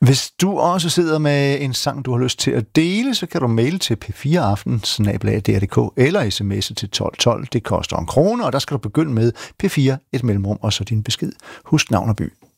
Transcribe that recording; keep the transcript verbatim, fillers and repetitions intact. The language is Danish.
Hvis du også sidder med en sang, du har lyst til at dele, så kan du maile til p fire aften snabel-a d r punktum d k eller sms'e til tolv tolv. Det koster en krone, og der skal du begynde med P fire, et mellemrum og så din besked. Husk navn og by.